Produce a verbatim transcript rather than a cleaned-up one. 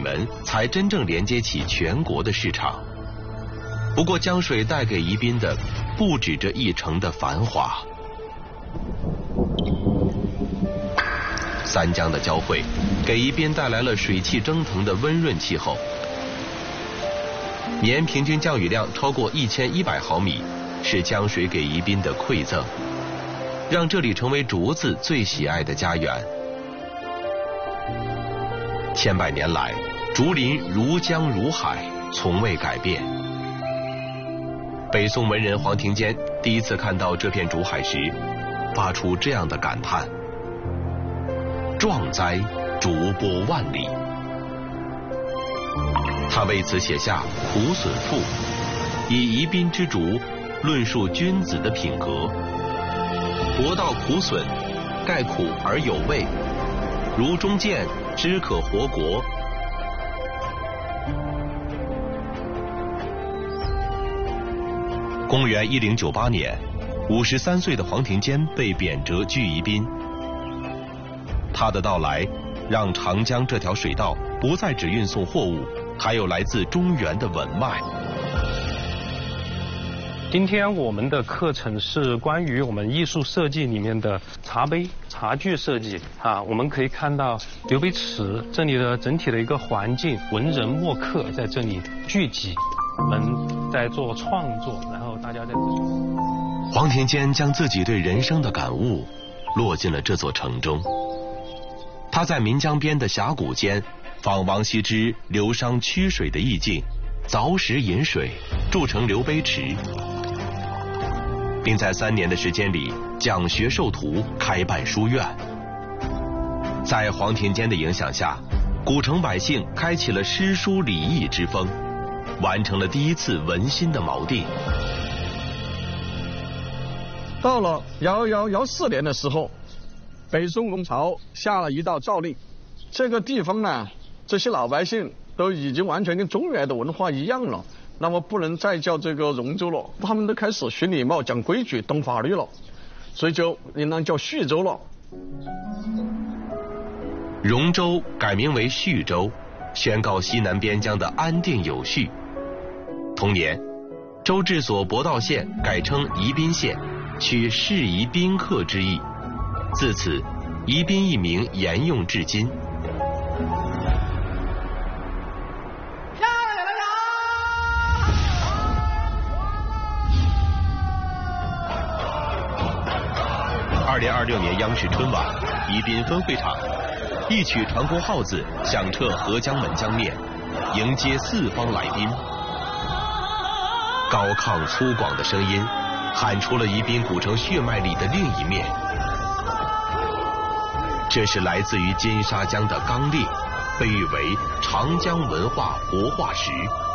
门才真正连接起全国的市场。不过江水带给宜宾的不止这一城的繁华。三江的交汇给宜宾带来了水汽蒸腾的温润气候，年平均降雨量超过一千一百毫米，是江水给宜宾的馈赠，让这里成为竹子最喜爱的家园。千百年来，竹林如江如海，从未改变。北宋文人黄庭坚第一次看到这片竹海时，发出这样的感叹：壮哉，竹波万里。他为此写下《苦损赋》，以宜宾之竹论述君子的品格。博道苦损，盖苦而有味，如中见，知可活国。公元一零九八年，五十三岁的黄庭坚被贬谪居宜宾。他的到来，让长江这条水道不再只运送货物，还有来自中原的文脉。 今天我们的课程是关于我们艺术设计里面的茶杯、茶具设计啊。我们可以看到刘备池这里的整体的一个环境，文人墨客在这里聚集，我们在做创作，然后大家在。 黄庭坚将自己对人生的感悟落进了这座城中。他在岷江边的峡谷间，仿王羲之流觞曲水的意境，凿石引水，铸成刘碑池，并在三年的时间里讲学授徒，开办书院。在黄庭坚的影响下，古城百姓开启了诗书礼义之风，完成了第一次文心的锚定。 到了幺幺幺四年的时候，北宋王朝下了一道诏令，这个地方呢，这些老百姓都已经完全跟中原的文化一样了，那么不能再叫这个荣州了，他们都开始学礼貌、讲规矩、懂法律了，所以就应当叫叙州了。 荣州改名为叙州，宣告西南边疆的安定有序。同年，州治所博道县改称宜宾县，取适宜宾客之意，自此宜宾一名沿用至今。二零二六年央视春晚，宜宾分会场，一曲传国号子响彻合江门江面，迎接四方来宾。高亢粗犷的声音，喊出了宜宾古城血脉里的另一面。这是来自于金沙江的刚烈，被誉为长江文化活化石。